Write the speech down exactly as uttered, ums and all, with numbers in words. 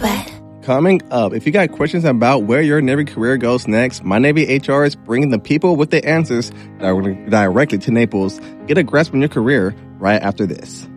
Sweat. Coming up, if you got questions about where your Navy career goes next, My Navy H R is bringing the people with the answers directly to Naples. Get a grasp on your career right after this.